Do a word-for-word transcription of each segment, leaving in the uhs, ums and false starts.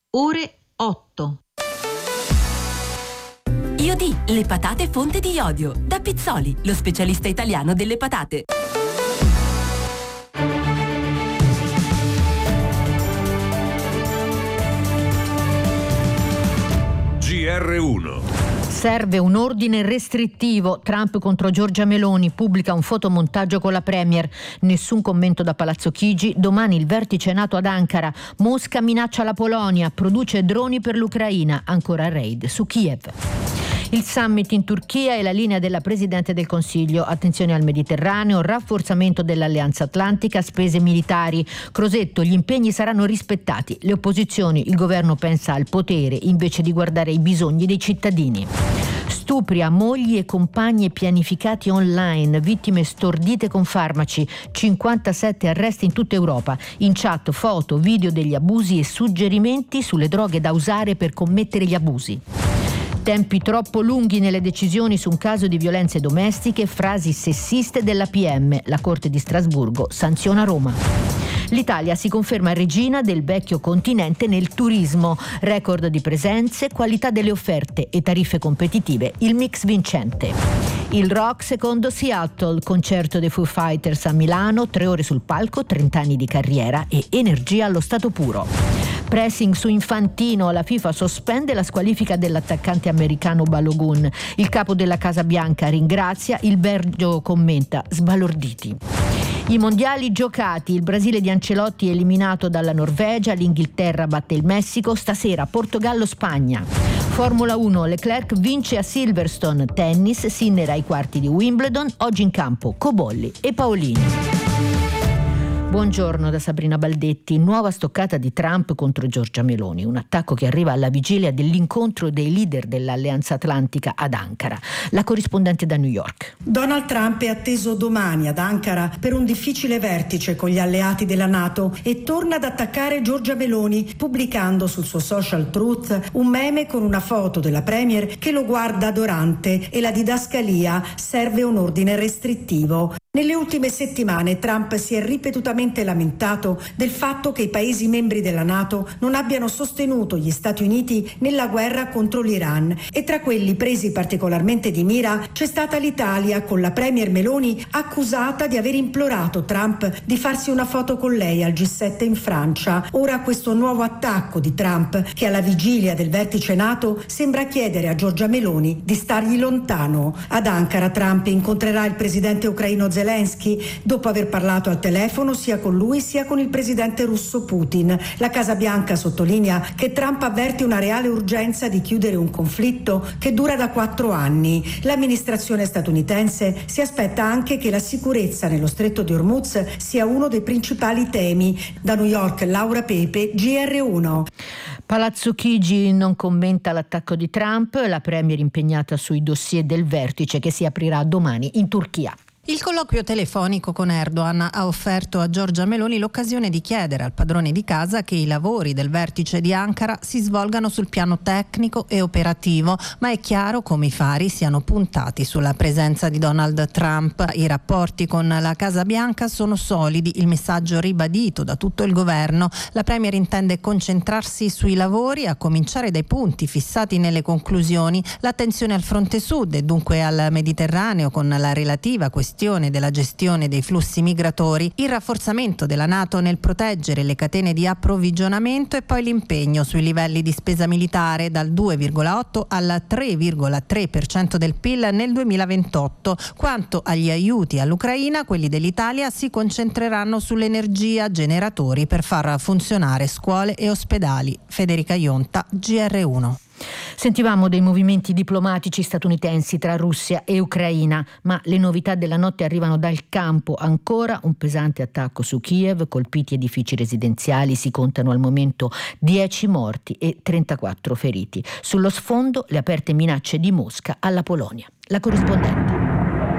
ore otto. Iodì, le patate fonte di iodio. Da Pizzoli, lo specialista italiano delle patate. G R uno. Serve un ordine restrittivo. Trump contro Giorgia Meloni, pubblica un fotomontaggio con la premier. Nessun commento da Palazzo Chigi. Domani il vertice NATO ad Ankara. Mosca minaccia la Polonia, produce droni per l'Ucraina. Ancora raid su Kiev. Il summit in Turchia e la linea della Presidente del Consiglio. Attenzione al Mediterraneo, rafforzamento dell'Alleanza Atlantica, spese militari. Crosetto, gli impegni saranno rispettati. Le opposizioni, il governo pensa al potere invece di guardare ai bisogni dei cittadini. Stupri a mogli e compagne pianificati online, vittime stordite con farmaci, cinquantasette arresti in tutta Europa. In chat foto, video degli abusi e suggerimenti sulle droghe da usare per commettere gli abusi. Tempi troppo lunghi nelle decisioni su un caso di violenze domestiche, frasi sessiste della P M. La Corte di Strasburgo sanziona Roma. L'Italia si conferma regina del vecchio continente nel turismo. Record di presenze, qualità delle offerte e tariffe competitive, il mix vincente. Il rock secondo Seattle, concerto dei Foo Fighters a Milano, tre ore sul palco, trenta anni di carriera e energia allo stato puro. Pressing su Infantino, la FIFA sospende la squalifica dell'attaccante americano Balogun. Il capo della Casa Bianca ringrazia, il Belgio commenta, sbalorditi. I mondiali giocati, il Brasile di Ancelotti eliminato dalla Norvegia, l'Inghilterra batte il Messico, stasera Portogallo-Spagna. Formula uno, Leclerc vince a Silverstone, tennis, Sinner ai quarti di Wimbledon, oggi in campo Cobolli e Paolini. Buongiorno da Sabrina Baldetti. Nuova stoccata di Trump contro Giorgia Meloni, un attacco che arriva alla vigilia dell'incontro dei leader dell'Alleanza Atlantica ad Ankara. La corrispondente da New York. Donald Trump è atteso domani ad Ankara per un difficile vertice con gli alleati della NATO e torna ad attaccare Giorgia Meloni, pubblicando sul suo social Truth un meme con una foto della premier che lo guarda adorante e la didascalia serve un ordine restrittivo. Nelle ultime settimane Trump si è ripetutamente lamentato del fatto che i paesi membri della NATO non abbiano sostenuto gli Stati Uniti nella guerra contro l'Iran e tra quelli presi particolarmente di mira c'è stata l'Italia, con la premier Meloni accusata di aver implorato Trump di farsi una foto con lei al G sette in Francia. Ora questo nuovo attacco di Trump, che alla vigilia del vertice NATO sembra chiedere a Giorgia Meloni di stargli lontano. Ad Ankara Trump incontrerà il presidente ucraino Zelensky dopo aver parlato al telefono sia con lui sia con il presidente russo Putin. La Casa Bianca sottolinea che Trump avverte una reale urgenza di chiudere un conflitto che dura da quattro anni. L'amministrazione statunitense si aspetta anche che la sicurezza nello stretto di Hormuz sia uno dei principali temi. Da New York, Laura Pepe, G R uno. Palazzo Chigi non commenta l'attacco di Trump, la premier impegnata sui dossier del vertice che si aprirà domani in Turchia. Il colloquio telefonico con Erdogan ha offerto a Giorgia Meloni l'occasione di chiedere al padrone di casa che i lavori del vertice di Ankara si svolgano sul piano tecnico e operativo, ma è chiaro come i fari siano puntati sulla presenza di Donald Trump. I rapporti con la Casa Bianca sono solidi, il messaggio ribadito da tutto il governo. La premier intende concentrarsi sui lavori, a cominciare dai punti fissati nelle conclusioni, l'attenzione al fronte sud e dunque al Mediterraneo con la relativa questione della gestione dei flussi migratori, il rafforzamento della NATO nel proteggere le catene di approvvigionamento e poi l'impegno sui livelli di spesa militare dal due virgola otto al tre virgola tre per cento del P I L nel duemilaventotto. Quanto agli aiuti all'Ucraina, quelli dell'Italia si concentreranno sull'energia, generatori per far funzionare scuole e ospedali. Federica Ionta, G R uno. Sentivamo dei movimenti diplomatici statunitensi tra Russia e Ucraina, ma le novità della notte arrivano dal campo. Ancora un pesante attacco su Kiev, colpiti edifici residenziali, si contano al momento dieci morti e trentaquattro feriti. Sullo sfondo le aperte minacce di Mosca alla Polonia. La corrispondente.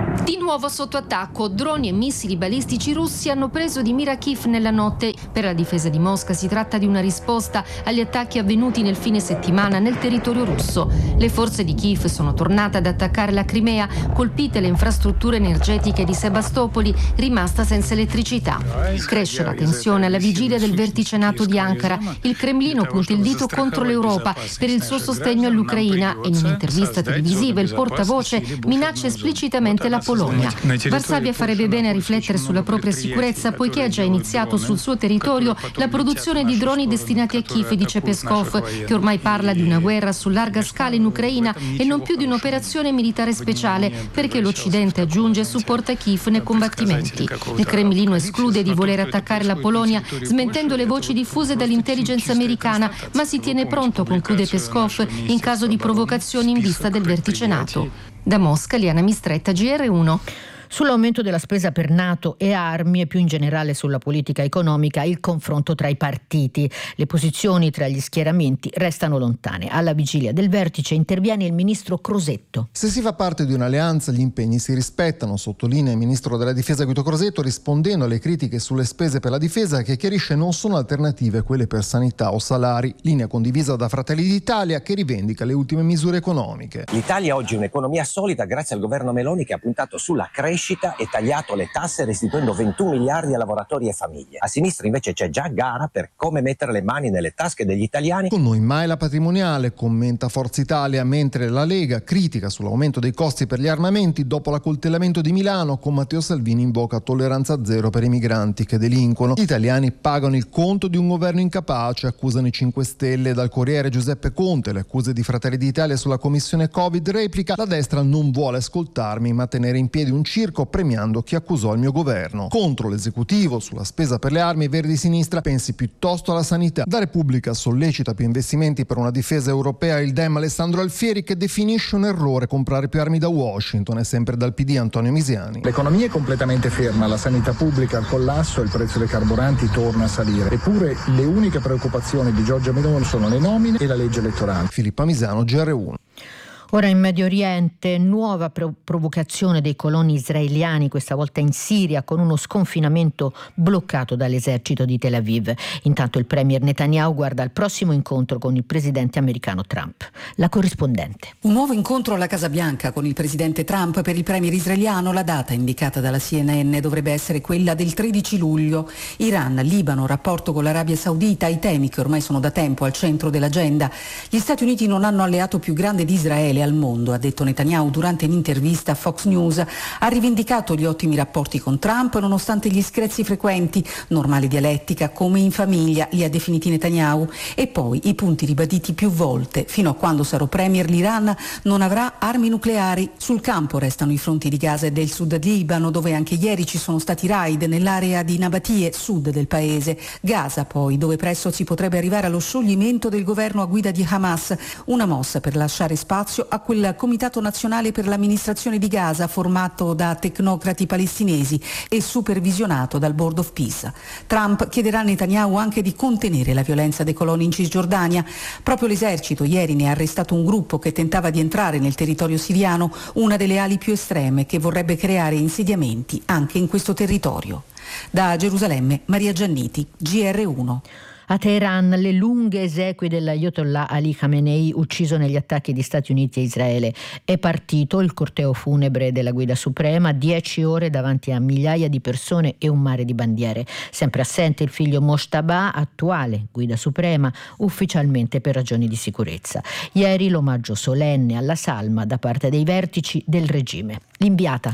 Di nuovo sotto attacco, droni e missili balistici russi hanno preso di mira Kiev nella notte. Per la difesa di Mosca si tratta di una risposta agli attacchi avvenuti nel fine settimana nel territorio russo. Le forze di Kiev sono tornate ad attaccare la Crimea, colpite le infrastrutture energetiche di Sebastopoli, rimasta senza elettricità. Cresce la tensione alla vigilia del vertice NATO di Ankara. Il Cremlino punta il dito contro l'Europa per il suo sostegno all'Ucraina e in un'intervista televisiva il portavoce minaccia esplicitamente la Polonia. Varsavia farebbe bene a riflettere sulla propria sicurezza, poiché ha già iniziato sul suo territorio la produzione di droni destinati a Kiev, dice Peskov, che ormai parla di una guerra su larga scala in Ucraina e non più di un'operazione militare speciale, perché l'Occidente, aggiunge, supporta Kiev nei combattimenti. Il Cremlino esclude di voler attaccare la Polonia, smentendo le voci diffuse dall'intelligence americana, ma si tiene pronto, conclude Peskov, in caso di provocazioni in vista del vertice NATO. Da Mosca, Liana Mistretta, G R uno. Sull'aumento della spesa per NATO e armi e più in generale sulla politica economica, il confronto tra i partiti. Le posizioni tra gli schieramenti restano lontane. Alla vigilia del vertice interviene il ministro Crosetto. Se si fa parte di un'alleanza gli impegni si rispettano, sottolinea il ministro della difesa Guido Crosetto, rispondendo alle critiche sulle spese per la difesa, che chiarisce non sono alternative quelle per sanità o salari, linea condivisa da Fratelli d'Italia, che rivendica le ultime misure economiche. L'Italia oggi è un'economia solida grazie al governo Meloni, che ha puntato sulla crescita e tagliato le tasse, restituendo ventuno miliardi a lavoratori e famiglie. A sinistra invece c'è già gara per come mettere le mani nelle tasche degli italiani. Con noi mai la patrimoniale, commenta Forza Italia, mentre la Lega critica sull'aumento dei costi per gli armamenti dopo l'accoltellamento di Milano. Con Matteo Salvini invoca tolleranza zero per i migranti che delinquono. Gli italiani pagano il conto di un governo incapace, accusano i cinque Stelle. Dal Corriere Giuseppe Conte, le accuse di Fratelli d'Italia sulla commissione Covid, replica: la destra non vuole ascoltarmi ma tenere in piedi un circo premiando chi accusò il mio governo. Contro l'esecutivo sulla spesa per le armi, Verdi Sinistra pensi piuttosto alla sanità. Da Repubblica sollecita più investimenti per una difesa europea il Dem Alessandro Alfieri, che definisce un errore comprare più armi da Washington. E sempre dal P D Antonio Misiani. L'economia è completamente ferma, la sanità pubblica al collasso, il prezzo dei carburanti torna a salire. Eppure le uniche preoccupazioni di Giorgia Meloni sono le nomine e la legge elettorale. Filippa Misano, G R uno. Ora in Medio Oriente, nuova pro- provocazione dei coloni israeliani, questa volta in Siria, con uno sconfinamento bloccato dall'esercito di Tel Aviv. Intanto il premier Netanyahu guarda al prossimo incontro con il presidente americano Trump. La corrispondente. Un nuovo incontro alla Casa Bianca con il presidente Trump per il premier israeliano. La data indicata dalla C N N dovrebbe essere quella del tredici luglio. Iran, Libano, rapporto con l'Arabia Saudita, i temi che ormai sono da tempo al centro dell'agenda. Gli Stati Uniti non hanno alleato più grande di Israele al mondo, ha detto Netanyahu durante un'intervista a Fox News. Ha rivendicato gli ottimi rapporti con Trump nonostante gli screzi frequenti, normale dialettica, come in famiglia, li ha definiti Netanyahu. E poi i punti ribaditi più volte: fino a quando sarò premier l'Iran non avrà armi nucleari. Sul campo restano i fronti di Gaza e del sud Libano, dove anche ieri ci sono stati raid nell'area di Nabatie, sud del paese. Gaza poi, dove presto si potrebbe arrivare allo scioglimento del governo a guida di Hamas, una mossa per lasciare spazio a quel Comitato Nazionale per l'Amministrazione di Gaza, formato da tecnocrati palestinesi e supervisionato dal Board of Peace. Trump chiederà a Netanyahu anche di contenere la violenza dei coloni in Cisgiordania. Proprio l'esercito ieri ne ha arrestato un gruppo che tentava di entrare nel territorio siriano, una delle ali più estreme che vorrebbe creare insediamenti anche in questo territorio. Da Gerusalemme, Maria Gianniti, G R uno. A Teheran le lunghe esequie dell'Ayatollah Ali Khamenei, ucciso negli attacchi di Stati Uniti e Israele. È partito il corteo funebre della Guida Suprema, dieci ore davanti a migliaia di persone e un mare di bandiere. Sempre assente il figlio Moshtaba, attuale Guida Suprema, ufficialmente per ragioni di sicurezza. Ieri l'omaggio solenne alla salma da parte dei vertici del regime. L'inviata.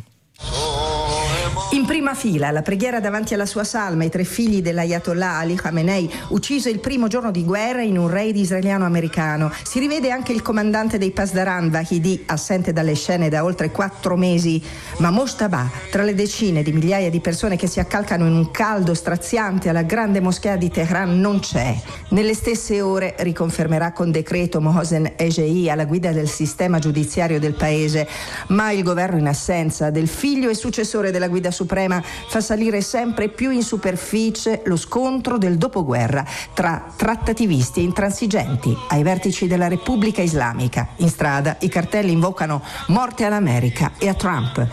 In prima fila, la preghiera davanti alla sua salma, i tre figli dell'Ayatollah Ali Khamenei, ucciso il primo giorno di guerra in un raid israeliano-americano. Si rivede anche il comandante dei Pasdaran, Vahidi, assente dalle scene da oltre quattro mesi. Ma Moshtaba, tra le decine di migliaia di persone che si accalcano in un caldo straziante alla grande moschea di Teheran, non c'è. Nelle stesse ore riconfermerà con decreto Mohsen Ejei alla guida del sistema giudiziario del paese. Ma il governo in assenza del figlio e successore della Guida Suprema fa salire sempre più in superficie lo scontro del dopoguerra tra trattativisti e intransigenti ai vertici della Repubblica Islamica. In strada i cartelli invocano morte all'America e a Trump.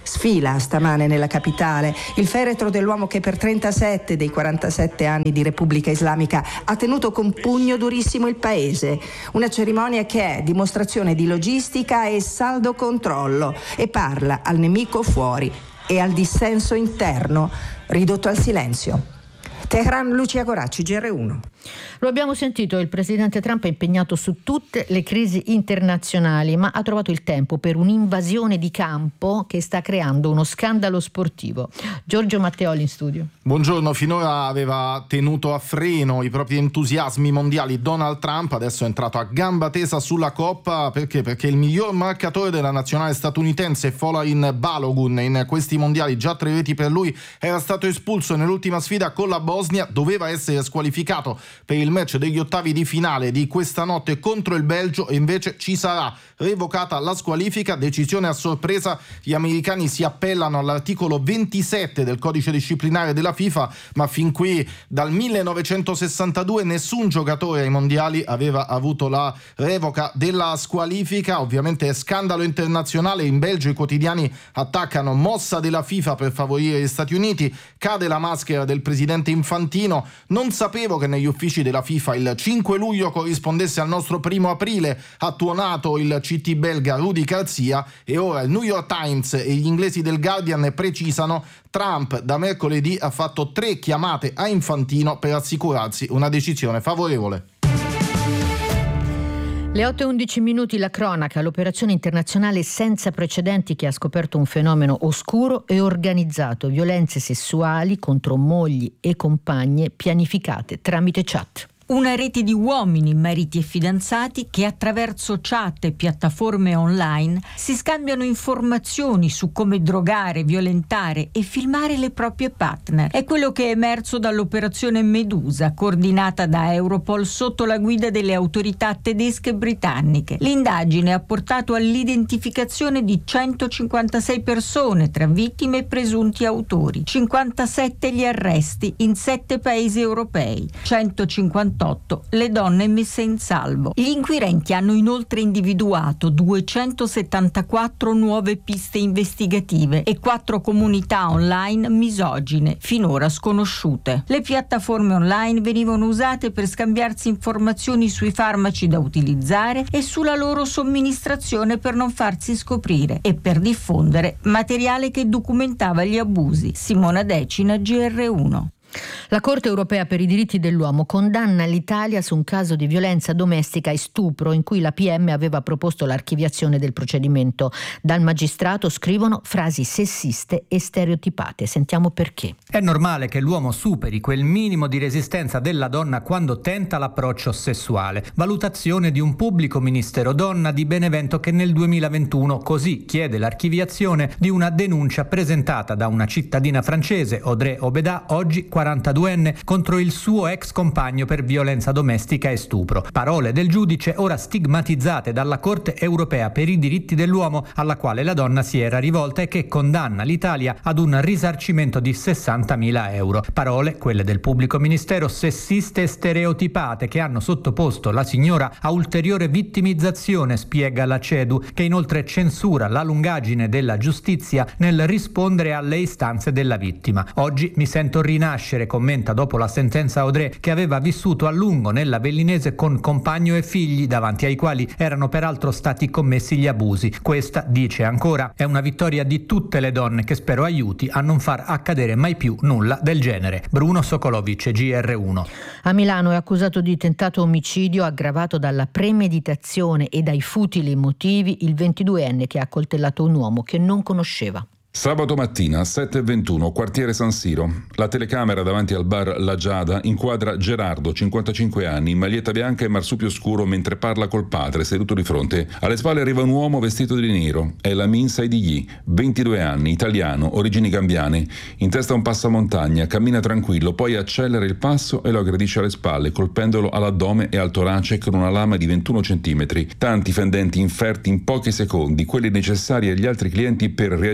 Sfila stamane nella capitale il feretro dell'uomo che per trentasette dei quarantasette anni di Repubblica Islamica ha tenuto con pugno durissimo il paese. Una cerimonia che è dimostrazione di logistica e saldo controllo e parla al nemico fuori e al dissenso interno ridotto al silenzio. Teheran, Lucia Goracci, G R uno. Lo abbiamo sentito, il presidente Trump è impegnato su tutte le crisi internazionali, ma ha trovato il tempo per un'invasione di campo che sta creando uno scandalo sportivo. Giorgio Matteoli in studio. Buongiorno, finora aveva tenuto a freno i propri entusiasmi mondiali Donald Trump, adesso è entrato a gamba tesa sulla Coppa. Perché? Perché il miglior marcatore della nazionale statunitense, Folarin Balogun, in questi mondiali già tre reti per lui, era stato espulso nell'ultima sfida con la Bosnia, doveva essere squalificato per il match degli ottavi di finale di questa notte contro il Belgio e invece ci sarà. Revocata la squalifica, decisione a sorpresa, gli americani si appellano all'articolo ventisette del codice disciplinare della FIFA, ma fin qui dal millenovecentosessantadue nessun giocatore ai mondiali aveva avuto la revoca della squalifica. Ovviamente è scandalo internazionale, in Belgio i quotidiani attaccano mossa della FIFA per favorire gli Stati Uniti, cade la maschera del presidente Infantino, non sapevo che negli uffici della FIFA il cinque luglio corrispondesse al nostro primo aprile, ha tuonato il C T belga Rudi Garcia e ora il New York Times e gli inglesi del Guardian precisano: Trump da mercoledì ha fatto tre chiamate a Infantino per assicurarsi una decisione favorevole. Le otto e undici minuti, la cronaca, l'operazione internazionale senza precedenti che ha scoperto un fenomeno oscuro e organizzato, violenze sessuali contro mogli e compagne pianificate tramite chat. Una rete di uomini, mariti e fidanzati che attraverso chat e piattaforme online si scambiano informazioni su come drogare, violentare e filmare le proprie partner. È quello che è emerso dall'operazione Medusa, coordinata da Europol sotto la guida delle autorità tedesche e britanniche. L'indagine ha portato all'identificazione di centocinquantasei persone, tra vittime e presunti autori, cinquantasette gli arresti in sette paesi europei, centocinquantotto le donne messe in salvo. Gli inquirenti hanno inoltre individuato duecentosettantaquattro nuove piste investigative e quattro comunità online misogine, finora sconosciute. Le piattaforme online venivano usate per scambiarsi informazioni sui farmaci da utilizzare e sulla loro somministrazione per non farsi scoprire e per diffondere materiale che documentava gli abusi. Simona Decina, G R uno. La Corte europea per i diritti dell'uomo condanna l'Italia su un caso di violenza domestica e stupro in cui la P M aveva proposto l'archiviazione del procedimento. Dal magistrato scrivono frasi sessiste e stereotipate. Sentiamo perché. È normale che l'uomo superi quel minimo di resistenza della donna quando tenta l'approccio sessuale. Valutazione di un pubblico ministero donna di Benevento che nel duemilaventuno così chiede l'archiviazione di una denuncia presentata da una cittadina francese, Audrey Obeda, oggi quarantaduenne, contro il suo ex compagno per violenza domestica e stupro. Parole del giudice ora stigmatizzate dalla Corte europea per i diritti dell'uomo, alla quale la donna si era rivolta e che condanna l'Italia ad un risarcimento di sessantamila euro. Parole, quelle del pubblico ministero, sessiste e stereotipate che hanno sottoposto la signora a ulteriore vittimizzazione, spiega la CEDU, che inoltre censura la lungaggine della giustizia nel rispondere alle istanze della vittima. Oggi mi sento rinascere, commenta dopo la sentenza Audrey, che aveva vissuto a lungo nella Bellinese con compagno e figli, davanti ai quali erano peraltro stati commessi gli abusi. Questa, dice ancora, è una vittoria di tutte le donne che spero aiuti a non far accadere mai più nulla del genere. Bruno Sokolovic, G R uno. A Milano è accusato di tentato omicidio aggravato dalla premeditazione e dai futili motivi il ventiduenne che ha accoltellato un uomo che non conosceva. Sabato mattina, sette e ventuno, quartiere San Siro. La telecamera davanti al bar La Giada inquadra Gerardo, cinquantacinque anni, in maglietta bianca e marsupio scuro mentre parla col padre, seduto di fronte. Alle spalle arriva un uomo vestito di nero. È Lamin Saidighi, ventidue anni, italiano, origini gambiane. In testa un passamontagna, cammina tranquillo, poi accelera il passo e lo aggredisce alle spalle, colpendolo all'addome e al torace con una lama di ventuno centimetri. Tanti fendenti inferti in pochi secondi, quelli necessari agli altri clienti per reagire e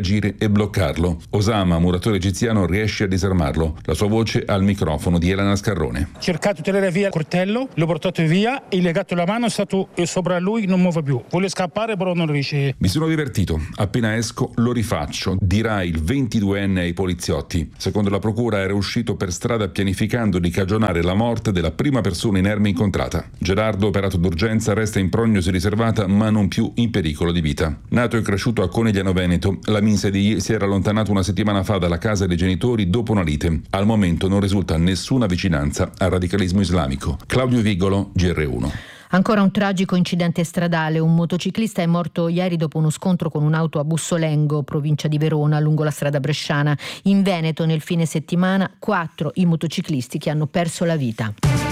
e bloccarlo. Osama, muratore egiziano, riesce a disarmarlo. La sua voce al microfono di Elena Scarrone. Ho cercato di tirare via il coltello, l'ho portato via e legato la mano, è stato sopra lui, non muove più. Vuole scappare però non riesce. Mi sono divertito. Appena esco lo rifaccio, dirà il ventiduenne ai poliziotti. Secondo la procura era uscito per strada pianificando di cagionare la morte della prima persona inerme incontrata. Gerardo, operato d'urgenza, resta in prognosi riservata ma non più in pericolo di vita. Nato e cresciuto a Conegliano Veneto, Lamin Sedi si era allontanato una settimana fa dalla casa dei genitori dopo una lite. Al momento non risulta nessuna vicinanza al radicalismo islamico. Claudio Vigolo, G R uno. Ancora un tragico incidente stradale. Un motociclista è morto ieri dopo uno scontro con un'auto a Bussolengo, provincia di Verona, lungo la strada bresciana. In Veneto nel fine settimana quattro i motociclisti che hanno perso la vita.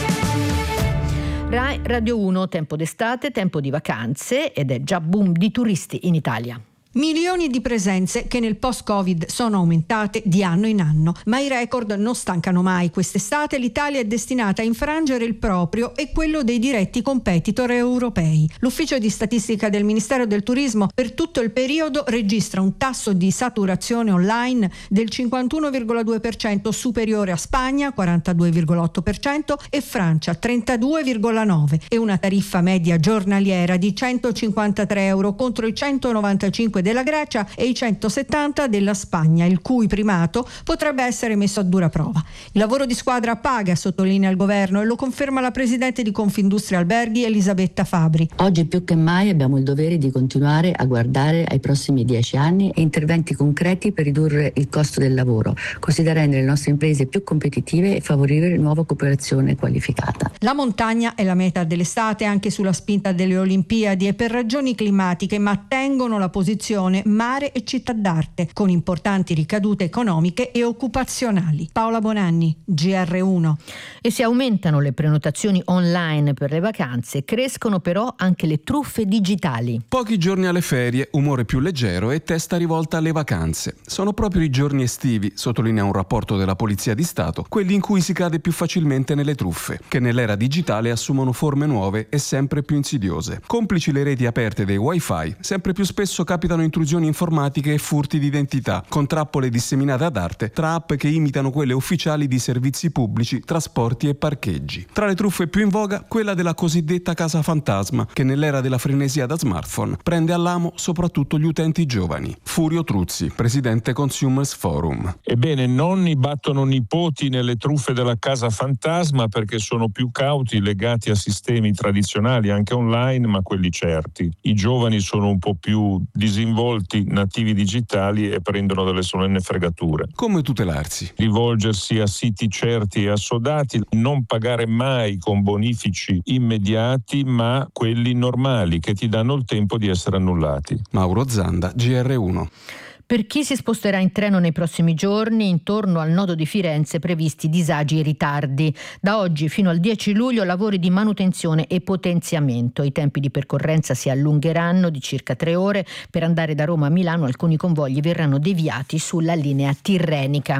Rai Radio uno, tempo d'estate, tempo di vacanze ed è già boom di turisti in Italia. Milioni di presenze che nel post-Covid sono aumentate di anno in anno, ma i record non stancano mai. Quest'estate l'Italia è destinata a infrangere il proprio e quello dei diretti competitor europei. L'ufficio di statistica del Ministero del Turismo per tutto il periodo registra un tasso di saturazione online del cinquantuno virgola due per cento superiore a Spagna, quarantadue virgola otto per cento, e Francia, trentadue virgola nove per cento, e una tariffa media giornaliera di centocinquantatré euro contro i centonovantacinque della Grecia e i centosettanta della Spagna, il cui primato potrebbe essere messo a dura prova. Il lavoro di squadra paga, sottolinea il governo, e lo conferma la presidente di Confindustria Alberghi Elisabetta Fabri. Oggi più che mai abbiamo il dovere di continuare a guardare ai prossimi dieci anni e interventi concreti per ridurre il costo del lavoro, così da rendere le nostre imprese più competitive e favorire nuova cooperazione qualificata. La montagna è la meta dell'estate anche sulla spinta delle Olimpiadi e per ragioni climatiche, ma tengono la posizione mare e città d'arte, con importanti ricadute economiche e occupazionali. Paola Bonanni, G R uno. E se aumentano le prenotazioni online per le vacanze, crescono però anche le truffe digitali. Pochi giorni alle ferie, umore più leggero e testa rivolta alle vacanze. Sono proprio i giorni estivi, sottolinea un rapporto della Polizia di Stato, quelli in cui si cade più facilmente nelle truffe, che nell'era digitale assumono forme nuove e sempre più insidiose. Complici le reti aperte dei wifi, sempre più spesso capitano intrusioni informatiche e furti di identità, con trappole disseminate ad arte tra app che imitano quelle ufficiali di servizi pubblici, trasporti e parcheggi. Tra le truffe più in voga, quella della cosiddetta casa fantasma, che nell'era della frenesia da smartphone prende all'amo soprattutto gli utenti giovani. Furio Truzzi, presidente Consumers Forum. Ebbene, nonni battono nipoti nelle truffe della casa fantasma perché sono più cauti, legati a sistemi tradizionali anche online, ma quelli certi. I giovani sono un po' più disinvolti, nativi digitali, e prendono delle solenne fregature. Come tutelarsi? Rivolgersi a siti certi e assodati, non pagare mai con bonifici immediati, ma quelli normali che ti danno il tempo di essere annullati. Mauro Zanda, G R uno. Per chi si sposterà in treno nei prossimi giorni, intorno al nodo di Firenze previsti disagi e ritardi. Da oggi fino al dieci luglio lavori di manutenzione e potenziamento. I tempi di percorrenza si allungheranno di circa tre ore. Per andare da Roma a Milano alcuni convogli verranno deviati sulla linea tirrenica.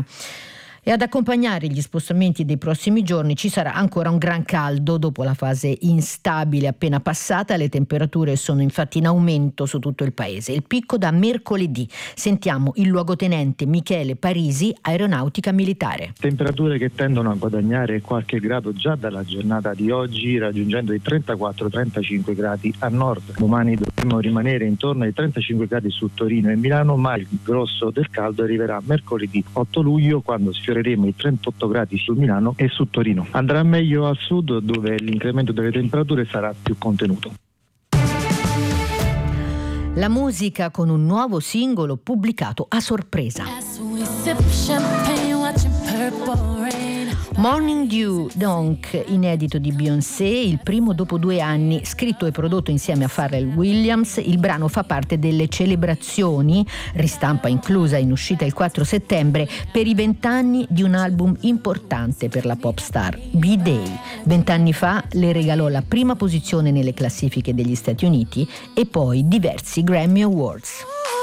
E ad accompagnare gli spostamenti dei prossimi giorni ci sarà ancora un gran caldo. Dopo la fase instabile appena passata, le temperature sono infatti in aumento su tutto il paese. Il picco da mercoledì. Sentiamo il luogotenente Michele Parisi, Aeronautica Militare. Temperature che tendono a guadagnare qualche grado già dalla giornata di oggi, raggiungendo i trentaquattro trentacinque gradi a nord. Domani dovremo rimanere intorno ai trentacinque gradi su Torino e Milano, ma il grosso del caldo arriverà mercoledì otto luglio, quando sfioreremo i trentotto gradi su Milano e su Torino. Andrà meglio al sud, dove l'incremento delle temperature sarà più contenuto. La musica con un nuovo singolo pubblicato a sorpresa. Morning Dew, donc, inedito di Beyoncé, il primo dopo due anni, scritto e prodotto insieme a Pharrell Williams. Il brano fa parte delle celebrazioni, ristampa inclusa in uscita il quattro settembre, per i vent'anni di un album importante per la pop star, B-Day. Vent'anni fa le regalò la prima posizione nelle classifiche degli Stati Uniti e poi diversi Grammy Awards.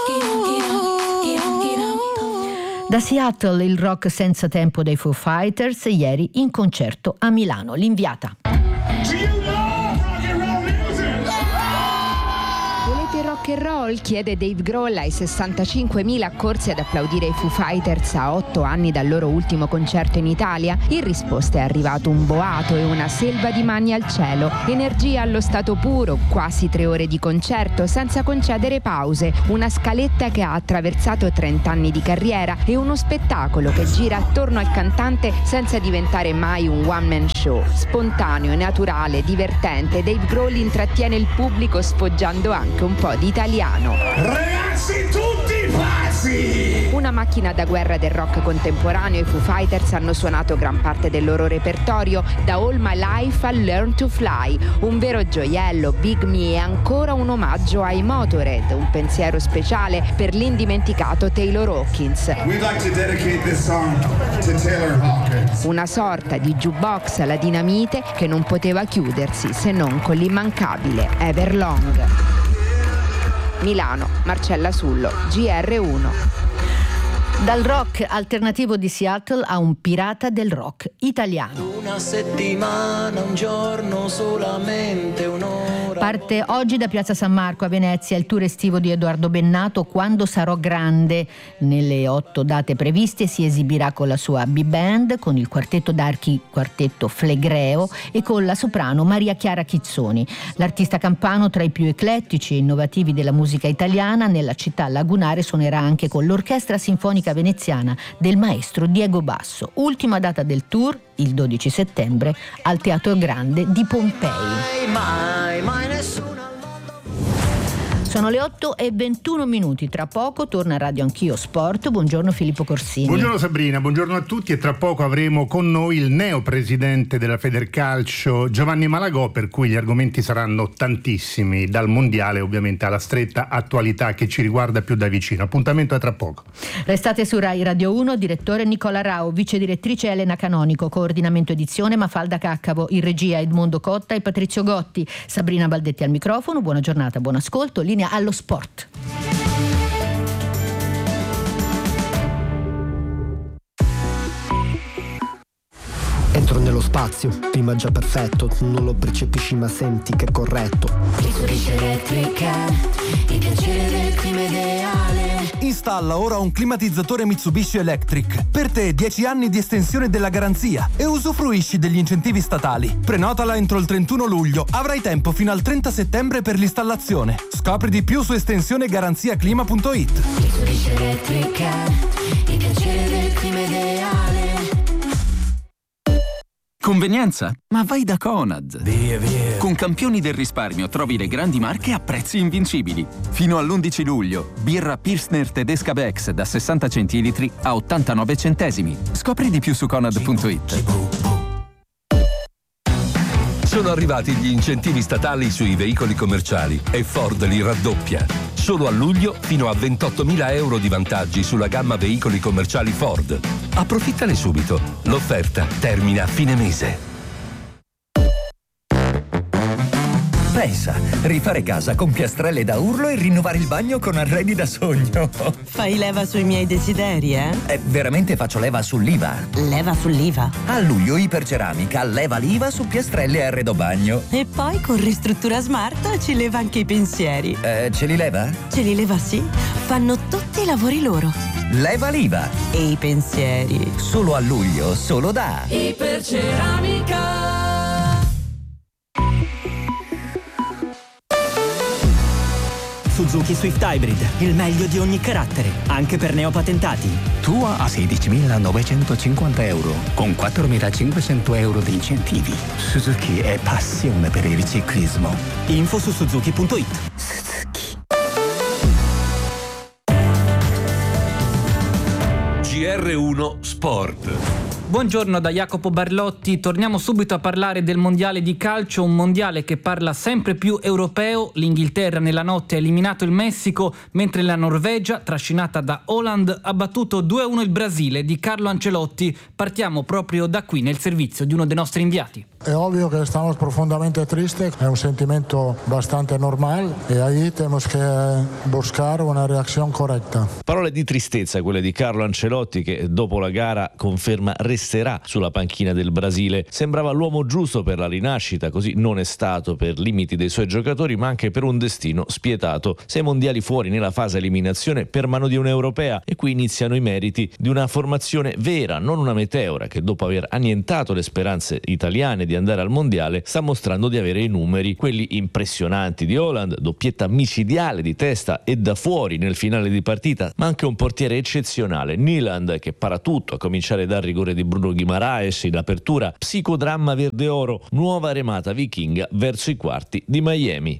Da Seattle il rock senza tempo dei Foo Fighters, ieri in concerto a Milano. L'inviata. Volete rock and roll? Chiede Dave Grohl ai sessantacinquemila accorsi ad applaudire i Foo Fighters a otto anni dal loro ultimo concerto in Italia. In risposta è arrivato un boato e una selva di mani al cielo. Energia allo stato puro, quasi tre ore di concerto senza concedere pause, una scaletta che ha attraversato trenta anni di carriera e uno spettacolo che gira attorno al cantante senza diventare mai un one man show. Spontaneo, naturale, divertente, Dave Grohl intrattiene il pubblico sfoggiando anche un po' di italiano. Ragazzi tutti pazzi! Una macchina da guerra del rock contemporaneo, i Foo Fighters hanno suonato gran parte del loro repertorio, da All My Life a Learn to Fly. Un vero gioiello, Big Me è ancora un omaggio ai Motorhead, un pensiero speciale per l'indimenticato Taylor Hawkins. We'd like to dedicate this song to Taylor Hawkins. Una sorta di jukebox alla dinamite che non poteva chiudersi se non con l'immancabile Everlong. Milano, Marcella Sullo, G R uno. Dal rock alternativo di Seattle a un pirata del rock italiano. Una settimana, un giorno, solamente un'ora. Parte oggi da Piazza San Marco a Venezia il tour estivo di Edoardo Bennato, Quando sarò grande. Nelle otto date previste si esibirà con la sua big band, con il quartetto d'archi Quartetto Flegreo e con la soprano Maria Chiara Chizzoni. L'artista campano, tra i più eclettici e innovativi della musica italiana, nella città lagunare suonerà anche con l'Orchestra Sinfonica Veneziana del maestro Diego Basso. Ultima data del tour, il dodici settembre, al Teatro Grande di Pompei. Mai, mai nessuno. Sono le otto e ventuno minuti, tra poco torna a Radio Anch'io Sport. Buongiorno Filippo Corsini. Buongiorno Sabrina, buongiorno a tutti e tra poco avremo con noi il neopresidente della Federcalcio Giovanni Malagò, per cui gli argomenti saranno tantissimi, dal mondiale ovviamente alla stretta attualità che ci riguarda più da vicino. Appuntamento a tra poco. Restate su Rai Radio uno, direttore Nicola Rao, vice direttrice Elena Canonico, coordinamento edizione Mafalda Caccavo, in regia Edmondo Cotta e Patrizio Gotti, Sabrina Baldetti al microfono. Buona giornata, buon ascolto, linea allo sport. Entro nello spazio, clima già perfetto, non lo percepisci ma senti che è corretto. Isolisce elettrica, il piacere del clima ideale. Installa ora un climatizzatore Mitsubishi Electric. Per te dieci anni di estensione della garanzia e usufruisci degli incentivi statali. Prenotala entro il trentuno luglio, avrai tempo fino al trenta settembre per l'installazione. Scopri di più su estensione garanzia clima punto it. Mitsubishi Elettrica, il piacere del clima ideale. Convenienza? Ma vai da Conad! Via, via! Con campioni del risparmio trovi le grandi marche a prezzi invincibili. Fino all'undici luglio, birra Pilsner tedesca Bex da sessanta centilitri a ottantanove centesimi. Scopri di più su conad punto it. Sono arrivati gli incentivi statali sui veicoli commerciali e Ford li raddoppia. Solo a luglio fino a ventottomila euro di vantaggi sulla gamma veicoli commerciali Ford. Approfittane subito. L'offerta termina a fine mese. Pensa, rifare casa con piastrelle da urlo e rinnovare il bagno con arredi da sogno. Fai leva sui miei desideri, eh? eh veramente faccio leva sull'I V A. Leva sull'I V A? A luglio Iperceramica leva l'I V A su piastrelle e arredo bagno. E poi con Ristruttura Smart ci leva anche i pensieri. Eh, ce li leva? Ce li leva, sì. Fanno tutti i lavori loro. Leva l'I V A. E i pensieri. Solo a luglio, solo da Iperceramica. Suzuki Swift Hybrid, il meglio di ogni carattere, anche per neopatentati. Tua a sedicimilanovecentocinquanta euro, con quattromilacinquecento euro di incentivi. Suzuki è passione per il ciclismo. Info su suzuki punto it. Suzuki. G R uno Sport. Buongiorno da Jacopo Barlotti, torniamo subito a parlare del mondiale di calcio, un mondiale che parla sempre più europeo. L'Inghilterra nella notte ha eliminato il Messico, mentre la Norvegia, trascinata da Haaland, ha battuto due a uno il Brasile di Carlo Ancelotti. Partiamo proprio da qui nel servizio di uno dei nostri inviati. Es obvio que estamos profundamente tristes, es un sentimiento bastante normal y ahí tenemos que buscar una reacción correcta. Parole di tristezza quelle di Carlo Ancelotti, che dopo la gara conferma resterà sulla panchina del Brasile. Sembrava l'uomo giusto per la rinascita, così non è stato per limiti dei suoi giocatori ma anche per un destino spietato. Sei mondiali fuori nella fase eliminazione per mano di un'europea, e qui iniziano i meriti di una formazione vera, non una meteora, che dopo aver annientato le speranze italiane di andare al mondiale sta mostrando di avere i numeri, quelli impressionanti di Haaland, doppietta micidiale di testa e da fuori nel finale di partita, ma anche un portiere eccezionale, Nyland, che para tutto, a cominciare dal rigore di Bruno Guimaraes in apertura. Psicodramma verde oro, nuova remata vichinga verso i quarti di Miami.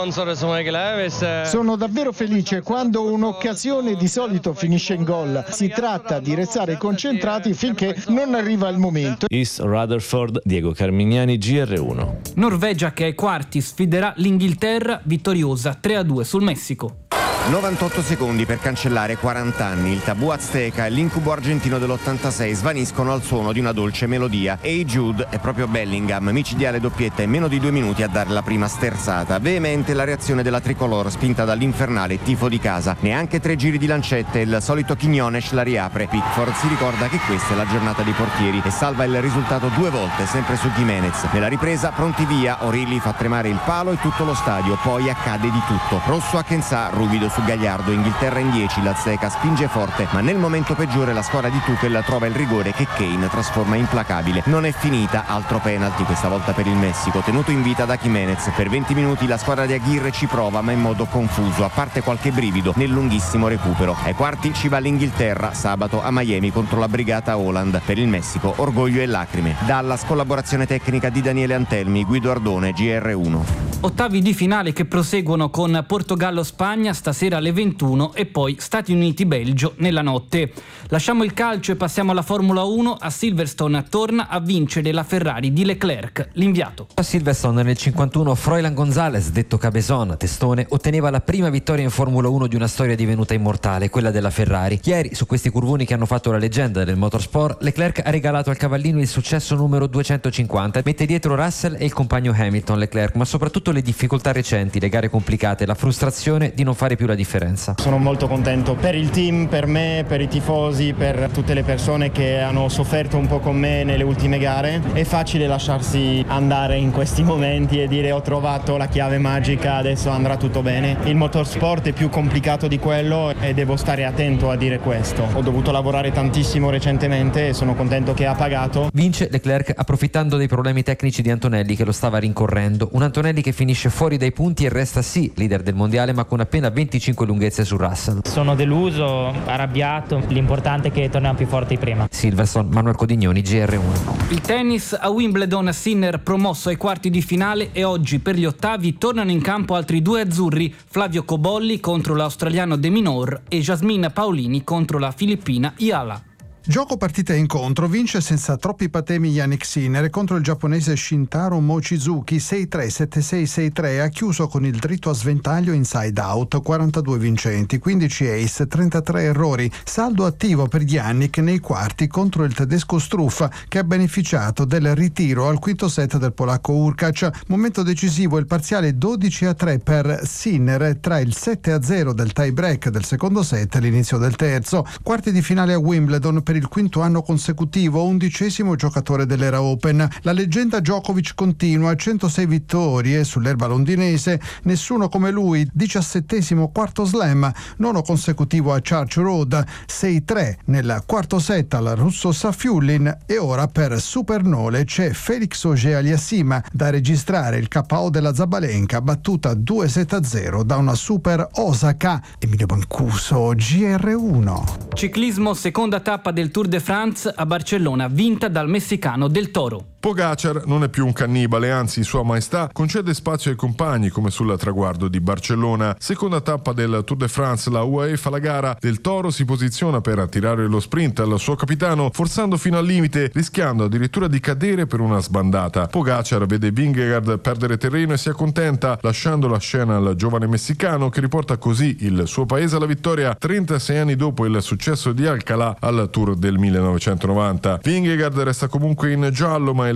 Sono davvero felice quando un'occasione di solito finisce in gol. Si tratta di restare concentrati finché non arriva il momento. East Rutherford, Diego Carmignani, G R uno. Norvegia che ai quarti sfiderà l'Inghilterra, vittoriosa tre a due sul Messico. novantotto secondi per cancellare quaranta anni. Il tabù azteca e l'incubo argentino dell'ottantasei svaniscono al suono di una dolce melodia. Hey Jude è proprio Bellingham, micidiale doppietta in meno di due minuti a dare la prima sterzata. Veemente la reazione della tricolor spinta dall'infernale tifo di casa. Neanche tre giri di lancette, il solito Quiñones la riapre. Pickford si ricorda che questa è la giornata dei portieri e salva il risultato due volte, sempre su Gimenez. Nella ripresa, pronti via, O'Reilly fa tremare il palo e tutto lo stadio. Poi accade di tutto. Rosso a Kensah, ruvido su Gagliardo, Inghilterra in dieci, l'Azteca spinge forte, ma nel momento peggiore la squadra di Tuchel trova il rigore che Kane trasforma implacabile. Non è finita, altro penalty, questa volta per il Messico, tenuto in vita da Gimenez. Per venti minuti la squadra di Aguirre ci prova, ma in modo confuso, a parte qualche brivido nel lunghissimo recupero. Ai quarti ci va l'Inghilterra, sabato a Miami contro la brigata Haaland. Per il Messico, orgoglio e lacrime. Dallas, collaborazione tecnica di Daniele Antelmi, Guido Ardone, G R uno. Ottavi di finale che proseguono con Portogallo-Spagna stasera alle ventuno e poi Stati Uniti-Belgio nella notte. Lasciamo il calcio e passiamo alla Formula uno. A Silverstone torna a vincere la Ferrari di Leclerc, l'inviato. A Silverstone nel cinquantuno Froilan González, detto Cabezon, testone, otteneva la prima vittoria in Formula uno di una storia divenuta immortale, quella della Ferrari. Ieri, su questi curvoni che hanno fatto la leggenda del motorsport, Leclerc ha regalato al cavallino il successo numero duecentocinquanta. Mette dietro Russell e il compagno Hamilton, Leclerc, ma soprattutto le difficoltà recenti, le gare complicate, la frustrazione di non fare più la differenza. Sono molto contento per il team, per me, per i tifosi, per tutte le persone che hanno sofferto un po' con me nelle ultime gare. È facile lasciarsi andare in questi momenti e dire ho trovato la chiave magica, adesso andrà tutto bene. Il motorsport è più complicato di quello e devo stare attento a dire questo. Ho dovuto lavorare tantissimo recentemente e sono contento che ha pagato. Vince Leclerc approfittando dei problemi tecnici di Antonelli che lo stava rincorrendo. Un Antonelli che finisce fuori dai punti e resta sì leader del mondiale ma con appena venticinque lunghezze su Russell. Sono deluso, arrabbiato, l'importante è che torniamo più forti di prima. Silverstone, Manuel Codignoni, G R uno. Il tennis a Wimbledon, Sinner promosso ai quarti di finale e oggi per gli ottavi tornano in campo altri due azzurri, Flavio Cobolli contro l'australiano De Minaur e Jasmine Paolini contro la filippina Iala. Gioco partita e incontro, vince senza troppi patemi Jannik Sinner contro il giapponese Shintaro Mochizuki sei tre sette sei sei tre, ha chiuso con il dritto a sventaglio inside out, quarantadue vincenti, quindici ace, trentatré errori, saldo attivo per Jannik nei quarti contro il tedesco Struff che ha beneficiato del ritiro al quinto set del polacco Urkac. Momento decisivo il parziale dodici a tre per Sinner tra il sette a zero del tie break del secondo set e l'inizio del terzo. Quarti di finale a Wimbledon per il quinto anno consecutivo, undicesimo giocatore dell'era Open. La leggenda Djokovic continua, centosei vittorie sull'erba londinese, nessuno come lui, diciassettesimo quarto slam, nono consecutivo a Church Road, sei tre nel quarto set al russo Safiullin e ora per Supernole c'è Felix Auger-Aliassime da registrare il K O della Zabalenka battuta due sette a zero da una super Osaka. Emilio Bancuso, G R uno. Ciclismo, seconda tappa del Tour de France a Barcellona, vinta dal messicano Del Toro. Pogacar non è più un cannibale, anzi Sua Maestà concede spazio ai compagni come sul traguardo di Barcellona. Seconda tappa del Tour de France, la U A E fa la gara, Del Toro si posiziona per attirare lo sprint al suo capitano forzando fino al limite, rischiando addirittura di cadere per una sbandata. Pogacar vede Vingegaard perdere terreno e si accontenta, lasciando la scena al giovane messicano che riporta così il suo paese alla vittoria trentasei anni dopo il successo di Alcalá al Tour del millenovecentonovanta. Vingegaard resta comunque in giallo, ma il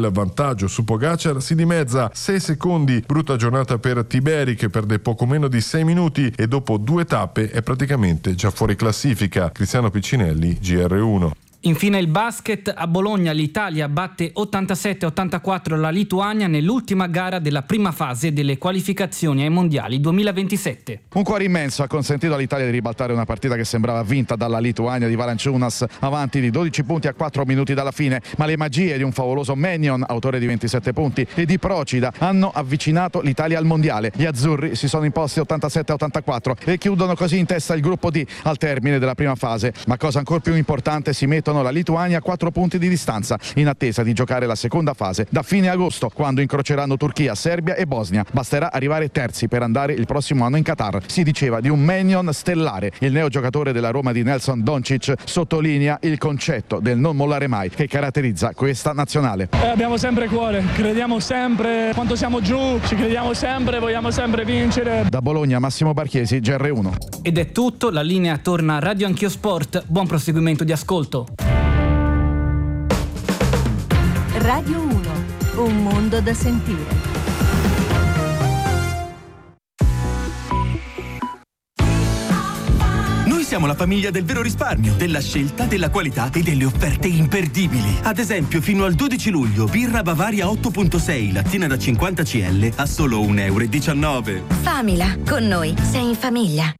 nel vantaggio su Pogacar si dimezza sei secondi. Brutta giornata per Tiberi che perde poco meno di sei minuti e dopo due tappe è praticamente già fuori classifica. Cristiano Piccinelli, G R uno. Infine il basket. A Bologna l'Italia batte ottantasette a ottantaquattro la Lituania nell'ultima gara della prima fase delle qualificazioni ai mondiali duemilaventisette. Un cuore immenso ha consentito all'Italia di ribaltare una partita che sembrava vinta dalla Lituania di Valanciunas, avanti di dodici punti a quattro minuti dalla fine, ma le magie di un favoloso Mannion, autore di ventisette punti, e di Procida hanno avvicinato l'Italia al mondiale. Gli azzurri si sono imposti ottantasette a ottantaquattro e chiudono così in testa il gruppo D al termine della prima fase, ma cosa ancora più importante, si mettono la Lituania a quattro punti di distanza in attesa di giocare la seconda fase da fine agosto, quando incroceranno Turchia, Serbia e Bosnia. Basterà arrivare terzi per andare il prossimo anno in Qatar. Si diceva di un Mannion stellare. Il neogiocatore della Roma di Nelson Doncic sottolinea il concetto del non mollare mai che caratterizza questa nazionale. Eh, abbiamo sempre cuore, crediamo sempre quando siamo giù, ci crediamo sempre, vogliamo sempre vincere. Da Bologna Massimo Barchiesi, G R uno. Ed è tutto, la linea torna a Radio Anch'io Sport. Buon proseguimento di ascolto. Radio uno, un mondo da sentire. Noi siamo la famiglia del vero risparmio, della scelta, della qualità e delle offerte imperdibili. Ad esempio, fino al dodici luglio, birra Bavaria otto virgola sei, lattina da cinquanta centilitri a solo un euro e diciannove. Famila, con noi sei in famiglia.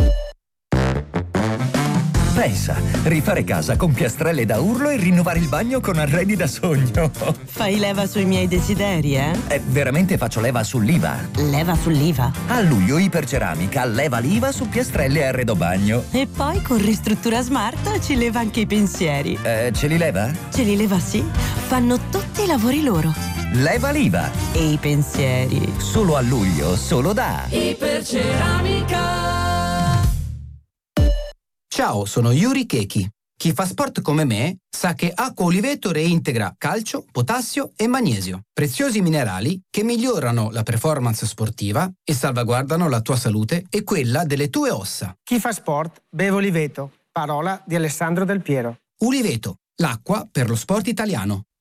Pensa, rifare casa con piastrelle da urlo e rinnovare il bagno con arredi da sogno. Fai leva sui miei desideri, eh? Eh, veramente faccio leva sull'I V A. Leva sull'I V A? A luglio Iperceramica leva l'I V A su piastrelle e arredo bagno. E poi con Ristruttura Smart ci leva anche i pensieri. Eh, ce li leva? Ce li leva, sì. Fanno tutti i lavori loro. Leva l'I V A. E i pensieri. Solo a luglio, solo da Iperceramica. Ciao, sono Yuri Keki. Chi fa sport come me sa che Acqua Oliveto reintegra calcio, potassio e magnesio, preziosi minerali che migliorano la performance sportiva e salvaguardano la tua salute e quella delle tue ossa. Chi fa sport beve Oliveto, parola di Alessandro Del Piero. Uliveto, l'acqua per lo sport italiano.